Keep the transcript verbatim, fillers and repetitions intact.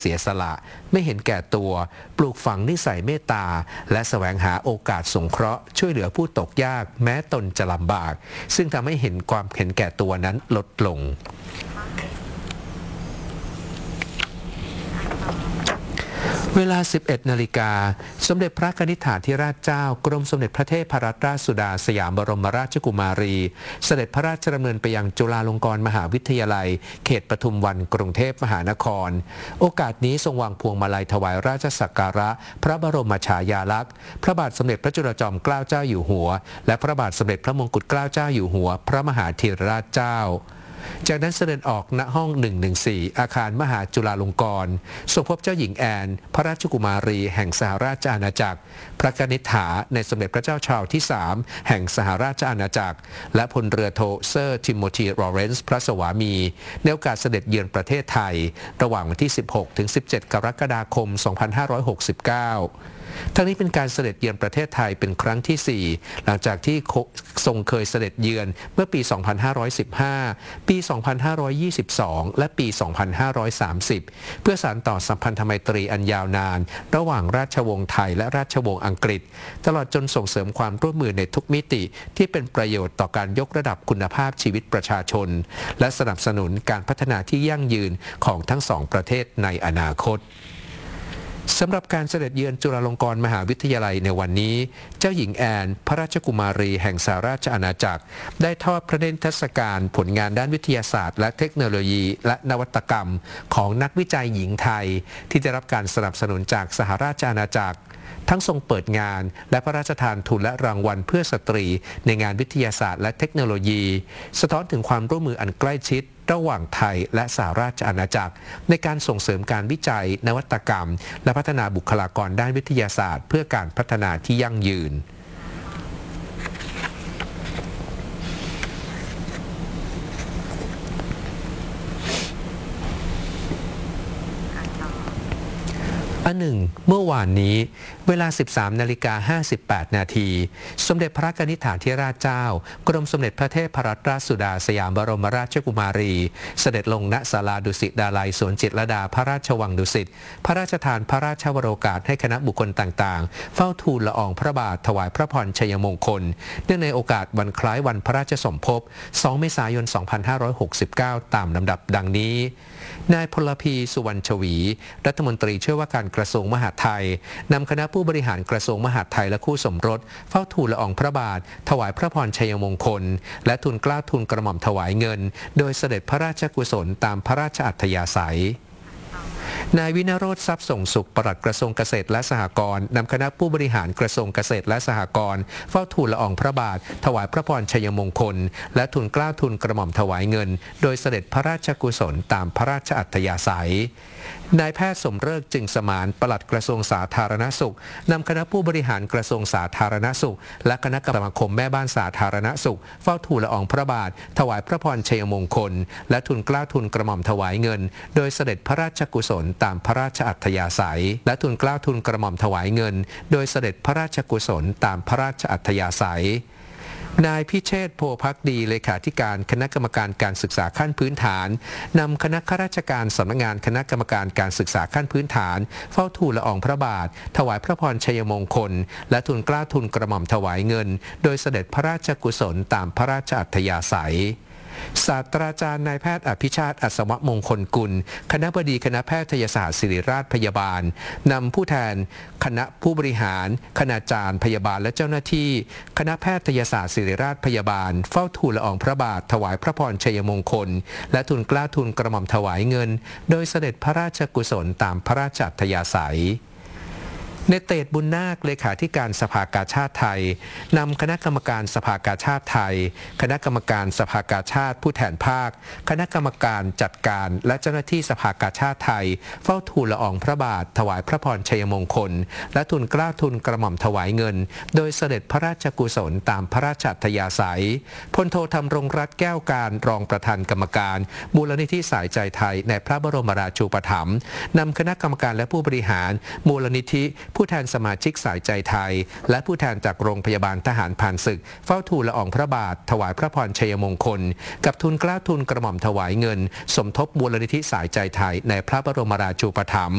เสียสละไม่เห็นแก่ตัวปลูกฝังนิสัยเมตตาและแสวงหาโอกาสสงเคราะห์ช่วยเหลือผู้ตกยากแม้ตนจะลำบากซึ่งทำให้เห็นความเห็นแก่ตัวนั้นลดลงเวลา สิบเอ็ด นาฬิกาสมเด็จพระกนิษฐาธิราชเจ้ากรมสมเด็จพระเทพรัตนราชสุดาสยามบรมราชกุมารีเสด็จพระราชดำเนินไปยังจุฬาลงกรณ์มหาวิทยาลัยเขตปทุมวันกรุงเทพมหานครโอกาสนี้ทรงวางพวงมาลัยถวายราชสักการะพระบรมฉายาลักษณ์พระบาทสมเด็จพระจุลจอมเกล้าเจ้าอยู่หัวและพระบาทสมเด็จพระมงกุฎเกล้าเจ้าอยู่หัวพระมหาธีรราชเจ้าจากนั้นเสด็จออกณห้องหนึ่งหนึ่งสี่อาคารมหาจุฬาลงกรณ์ทรงพบเจ้าหญิงแอนพระราชกุมารีแห่งสหราชอาณาจักรพระกนิษฐาในสมเด็จพระเจ้าชาร์ลส์ที่สามแห่งสหราชอาณาจักรและพลเรือโทเซอร์ทิโมธีลอเรนซ์พระสวามีในโอกาสเสด็จเยือนประเทศไทยระหว่างวันที่ สิบหกถึงสิบเจ็ด กรกฎาคม สองพันห้าร้อยหกสิบเก้าทั้งนี้เป็นการเสด็จเยือนประเทศไทยเป็นครั้งที่สี่หลังจากที่ทรงเคยเสด็จเยือนเมื่อปี สองพันห้าร้อยสิบห้า ปี สองพันห้าร้อยยี่สิบสอง และปี สองพันห้าร้อยสามสิบ เพื่อสานต่อสัมพันธไมตรีอันยาวนานระหว่างราชวงศ์ไทยและราชวงศ์อังกฤษตลอดจนส่งเสริมความร่วมมือในทุกมิติที่เป็นประโยชน์ต่อการยกระดับคุณภาพชีวิตประชาชนและสนับสนุนการพัฒนาที่ยั่งยืนของทั้งสองประเทศในอนาคตสำหรับการเสด็จเยือนจุฬาลงกรณ์มหาวิทยาลัยในวันนี้เจ้าหญิงแอนพระราชกุมารีแห่งสหราชอาณาจักรได้ทอดพระเนตรเทศกาลผลงานด้านวิทยาศาสตร์และเทคโนโลยีและนวัตกรรมของนักวิจัยหญิงไทยที่ได้รับการสนับสนุนจากสหราชอาณาจักรทั้งทรงเปิดงานและพระราชทานทุนและรางวัลเพื่อสตรีในงานวิทยาศาสตร์และเทคโนโลยีสะท้อนถึงความร่วมมืออันใกล้ชิดระหว่างไทยและสหราชอาณาจักรในการส่งเสริมการวิจัยนวัตกรรมและพัฒนาบุคลากรด้านวิทยาศาสตร์เพื่อการพัฒนาที่ยั่งยืนอันหนึ่งเมื่อวานนี้เวลา สิบสามนาฬิกาห้าสิบแปด นาทีสมเด็จพระกนิษฐาธิราชเจ้ากรมสมเด็จพระเทพรัตนราชสุดาสยามบรมราชกุมารีเสด็จลงณศาลาดุสิตดาลัยสวนจิตรลดาพระราชวังดุสิตพระราชทานพระราชวโรกาสให้คณะบุคคลต่างๆเฝ้าทูลละอองพระบาทถวายพระพรชัยมงคลเนื่องในโอกาสวันคล้ายวันพระราชสมภพสองเมษายนสองพันห้าร้อยหกสิบเก้าตามลำดับดังนี้นายพลพีสุวรรณชวีรัฐมนตรีช่วยว่าการกระทรวงมหาดไทยนำคณะผู้บริหารกระทรวงมหาดไทยและคู่สมรสเฝ้าทูลละอองพระบาทถวายพระพรชัยมงคลและทูลเกล้าทูลกระหม่อมถวายเงินโดยเสด็จพระราชกุศลตามพระราชอัธยาศัยนายวินโรจน์ทรัพย์ส่งสุขปลัดกระทรวงเกษตรและสหกรณ์นำคณะผู้บริหารกระทรวงเกษตรและสหกรณ์เฝ้าทูลละอองพระบาทถวายพระพรชัยมงคลและทูลเกล้าทูลกระหม่อมถวายเงินโดยเสด็จพระราชกุศลตามพระราชอัธยาศัยนายแพทย์สมฤกษ์จึงสมานปลัดกระทรวงสาธารณสุขนำคณะผู้บริหารกระทรวงสาธารณสุขและคณะกรรมการแม่บ้านสาธารณสุขเฝ้าทูลละอองพระบาทถวายพระพรชัยมงคลและทูลเกล้าทูลกระหม่อมถวายเงินโดยเสด็จพระราชกุศลตามพระราชอัธยาศัยและทูลเกล้าทูลกระหม่อมถวายเงินโดยเสด็จพระราชกุศลตามพระราชอัธยาศัยนายพิเชษฐ์โพภักดีเลขาธิการคณะกรรมการการศึกษาขั้นพื้นฐานนำคณะข้าราชการสำนักงานคณะกรรมการการศึกษาขั้นพื้นฐานเฝ้าทูลละอองพระบาทถวายพระพรชัยมงคลและทูลเกล้าทูลกระหม่อมถวายเงินโดยเสด็จพระราชกุศลตามพระราชอัธยาศัยศาสตราจารย์นายแพทย์อภิชาติอัศวมงคลกุลคณบดีคณะแพทยศาสตร์ศิริราชพยาบาลนำผู้แทนคณะผู้บริหารคณาจารย์พยาบาลและเจ้าหน้าที่คณะแพทยศาสตร์ศิริราชพยาบาลเฝ้าทูลละอองพระบาทถวายพระพรชัยมงคลและทูลเกล้าทูลกระหม่อมถวายเงินโดยเสด็จพระราชกุศลตามพระราชอัธยาศัยในเตชบุญนาคเลขาธิการสภากาชาดไทยนำคณะกรรมการสภากาชาดไทยคณะกรรมการสภากาชาดผู้แทนภาคคณะกรรมการจัดการและเจ้าหน้าที่สภากาชาดไทยเฝ้าทูลละอองพระบาทถวายพระพรชัยมงคลและทูลเกล้าทูลกระหม่อมถวายเงินโดยเสด็จพระราชกุศลตามพระราชอัธยาศัยพลโทธำรงรัตน์แก้วการรองประธานกรรมการมูลนิธิสายใจไทยในพระบรมราชูปถัมภ์นำคณะกรรมการและผู้บริหารมูลนิธิผู้แทนสมาชิกสายใจไทยและผู้แทนจากโรงพยาบาลทหารผ่านศึกเฝ้าทูลละอองพระบาทถวายพระพรชัยมงคลกับทูลเกล้าทูลกระหม่อมถวายเงินสมทบมูลนิธิสายใจไทยในพระบรมราชูปถัมภ์